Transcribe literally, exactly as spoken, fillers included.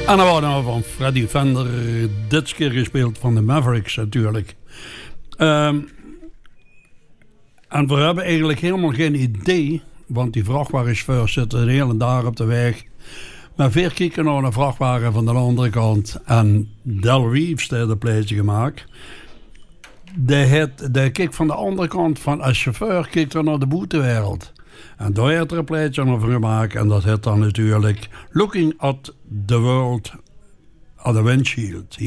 En dan waren we van Freddy Fender, dit keer gespeeld van de Mavericks natuurlijk. Um, en we hebben eigenlijk helemaal geen idee, want die vrachtwagenchauffeur zit de hele dag op de weg. Maar weer kijken naar een vrachtwagen van de andere kant. En Del Reeves heeft een plaatje gemaakt. De, de keek van de andere kant van als chauffeur keek er naar de buitenwereld. En daar heeft er een plaatje over gemaakt. En dat heet dan natuurlijk Looking at the World at the Windshield.